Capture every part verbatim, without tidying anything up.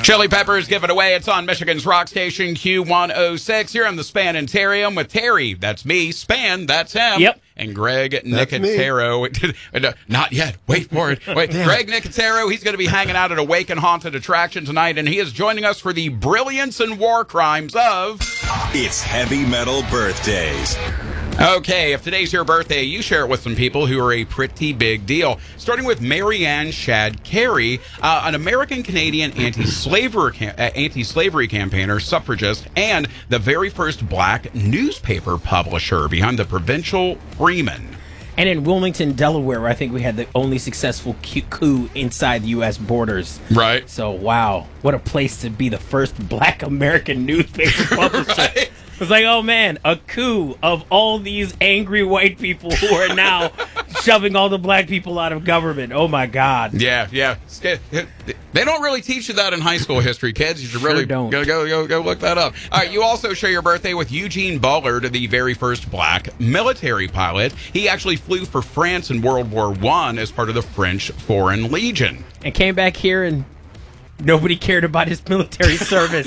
Chili Peppers give it away. It's on Michigan's rock station Q one oh six. You're in the Span and Terrium with Terry. That's me. Span, that's him. Yep. And Greg That's Nicotero. Not yet. Wait for it. Wait. Greg Nicotero, he's going to be hanging out at a Wake and Haunted Attraction tonight, and he is joining us for the brilliance and war crimes of... It's Heavy Metal Birthdays. Okay, if today's your birthday, you share it with some people who are a pretty big deal. Starting with Mary Ann Shadd Cary, uh, an American-Canadian anti-slavery, cam- uh, anti-slavery campaigner, suffragist, and the very first black newspaper publisher behind the Provincial Freeman. And in Wilmington, Delaware, I think we had the only successful coup inside the U S borders. Right. So, wow, what a place to be the first black American newspaper publisher. Right. It was like, oh man, a coup of all these angry white people who are now shoving all the black people out of government. Oh my God. Yeah, yeah. They don't really teach you that in high school history, kids. You should Sure really don't. Go, go, go, go look that up. All right, you also share your birthday with Eugene Bullard, the very first black military pilot. He actually flew for France in World War One as part of the French Foreign Legion. And came back here and nobody cared about his military service.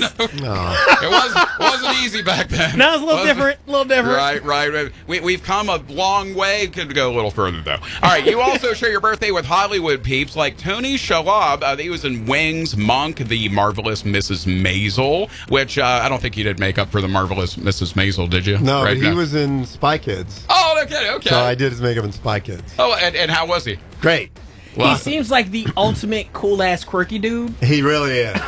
It wasn't, wasn't easy back then. No, it was a little Wasn't- different. A little different. Right, right. right. We, we've come a long way. Could go a little further, though. All right, you also share your birthday with Hollywood peeps like Tony Shalhoub. Uh, he was in Wings, Monk, The Marvelous Missus Maisel, which uh, I don't think you did makeup for The Marvelous Missus Maisel, did you? No, Right but he now? was in Spy Kids. Oh, okay, okay. So I did his makeup in Spy Kids. Oh, and, and how was he? Great. Well, He seems like the ultimate cool-ass quirky dude. He really is.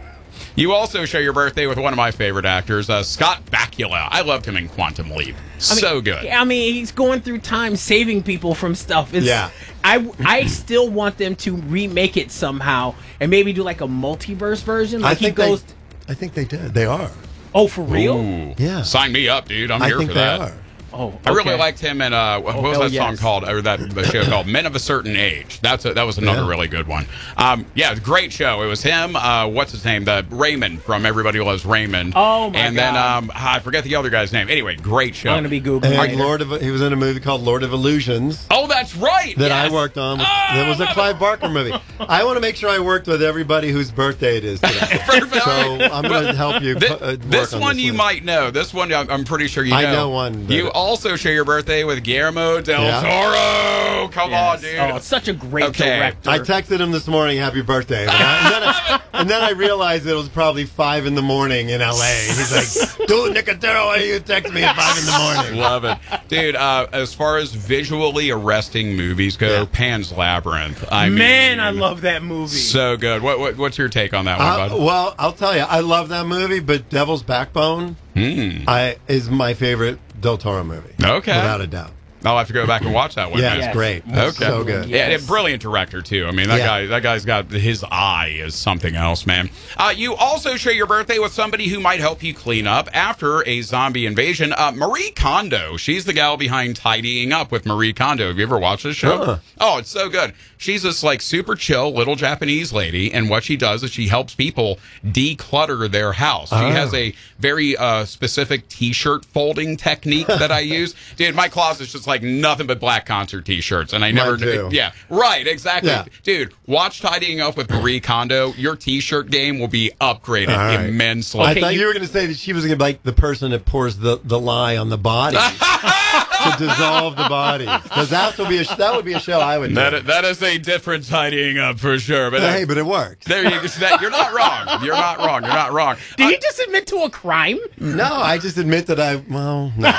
you also share your birthday with one of my favorite actors, uh, Scott Bakula. I loved him in Quantum Leap. I mean, so good. I mean, he's going through time saving people from stuff. It's, Yeah. I, I still want them to remake it somehow and maybe do like a multiverse version. Like I think he goes. they, I think they did. They are. Oh, for real? Ooh. Yeah. Sign me up, dude. I'm I here think for they that. are. Oh, I really okay. liked him in uh, what Oh, was hell that song yes. called? Or that the show called Men of a Certain Age. That's a, that was another Yeah. really good one. Um, yeah, great show. It was him. Uh, what's his name? The Raymond from Everybody Loves Raymond. Oh, my And then God. um, I forget the other guy's name. Anyway, great show. I'm gonna be googling. And later. Lord of he was in a movie called Lord of Illusions Oh, that's right. that yes. I worked on. Oh, That was a I love Clive Barker movie. I want to make sure I worked with everybody whose birthday it is today. Perfect. So I'm going to help you. Thi- uh, work this on one this you list. might know. This one I'm, I'm pretty sure you know. I know one, but- You also share your birthday with Guillermo del Yeah. Toro. Come on, Yes. dude. Oh, such a great Okay. director. I texted him this morning, "Happy birthday," and, I, and, then I, and then I realized it was probably five in the morning in L A. He's like, "Dude, Nicotero, why you text me at five in the morning?" Love it. Dude, uh, as far as visually arresting movies go, Yeah. Pan's Labyrinth. I Man, mean, I love that movie. So good. What, what What's your take on that one, Uh, bud? well, I'll tell you, I love that movie, but Devil's Backbone Hmm. I is my favorite Del Toro movie. Okay. Without a doubt. I'll have to go back and watch that one. Yeah, man. it's Yes. great. Okay. So good. Yeah, and Yes. a brilliant director too. I mean, that Yeah. guy, that guy's got his eye is something else, man. Uh, you also share your birthday with somebody who might help you clean up after a zombie invasion. Uh, Marie Kondo, she's the gal behind Tidying Up with Marie Kondo. Have you ever watched this show? Uh-uh. Oh, it's so good. She's this like super chill little Japanese lady, and what she does is she helps people declutter their house. She Oh. has a very uh, specific T-shirt folding technique that I use. Dude, my closet's just like nothing but black concert T-shirts, and I never. Mine too. Yeah, right, exactly. Yeah. Dude, watch Tidying Up with Marie Kondo. Your T-shirt game will be upgraded All right. immensely. I Okay, thought you- you, were going to say that she was going to be like the person that pours the, the lye on the body to dissolve the body. Because that would be a that would be a show I would do. that, that is a different Tidying Up for sure. But uh, Hey, but it works. there you go. That, you're not wrong. You're not wrong. You're not wrong. Did he just admit to a crime? No, I just admit that I well no.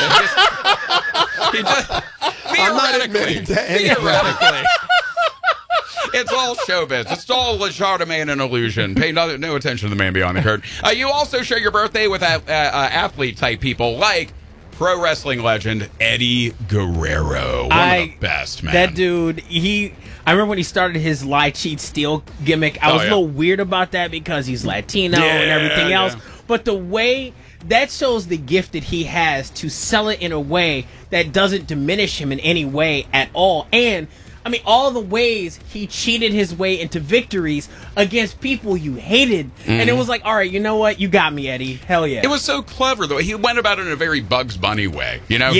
He just, I'm not theoretically, admitting to any theoretically. It's all showbiz. It's all legerdemain and illusion. Pay no, no attention to the man behind the curtain. Uh, you also share your birthday with uh, uh, athlete type people like pro wrestling legend Eddie Guerrero. One I- of the best, man. That dude, he. I remember when he started his lie, cheat, steal gimmick. I Oh, was yeah. a little weird about that because he's Latino Yeah, and everything yeah. else. But the way that shows the gift that he has to sell it in a way that doesn't diminish him in any way at all. And I mean, all the ways he cheated his way into victories against people you hated. And it was like, all right, you know what? You got me, Eddie. Hell yeah. It was so clever, though. He went about it in a very Bugs Bunny way. You know,